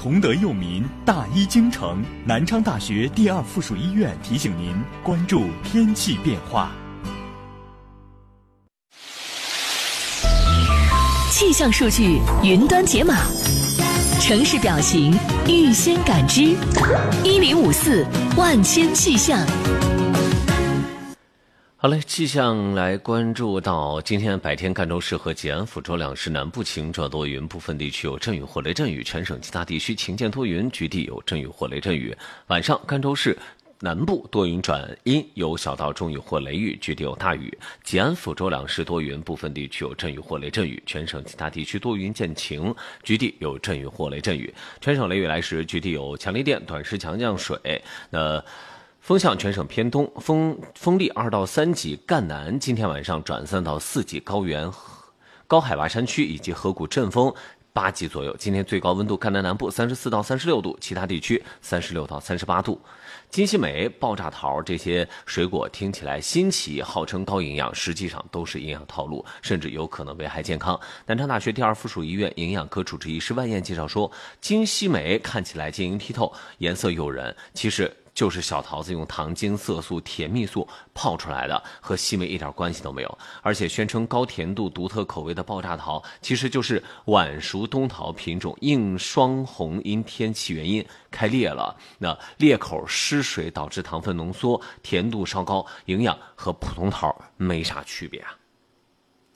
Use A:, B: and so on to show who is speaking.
A: 崇德佑民，大医精诚。南昌大学第二附属医院提醒您关注天气变化。
B: 气象数据云端解码，城市表情预先感知，1054万千气象。
C: 好嘞，气象来关注到今天白天赣州市和吉安、抚州两市南部晴转多云，部分地区有阵雨或雷阵雨，全省其他地区晴间多云，局地有阵雨或雷阵雨。晚上赣州市南部多云转阴，有小到中雨或雷雨，局地有大雨。吉安、抚州两市多云，部分地区有阵雨或雷阵雨，全省其他地区多云见晴，局地有阵雨或雷阵雨。全省雷雨来时，局地有强雷电、短时强降水。风向全省偏东，风力2到3级，赣南今天晚上转3到4级，高原、高海拔山区以及河谷阵风8级左右。今天最高温度，赣南南部34到36度，其他地区36到38度。金希梅、爆炸桃这些水果听起来新奇，号称高营养，实际上都是营养套路，甚至有可能危害健康。南昌大学第二附属医院营养科主治医师万燕介绍说，金希梅看起来晶莹剔透，颜色诱人，其实就是小桃子用糖精、色素、甜蜜素泡出来的，和西梅一点关系都没有。而且宣称高甜度、独特口味的爆炸桃，其实就是晚熟冬桃品种硬双红因天气原因开裂了，那裂口失水导致糖分浓缩，甜度稍高，营养和普通桃没啥区别啊。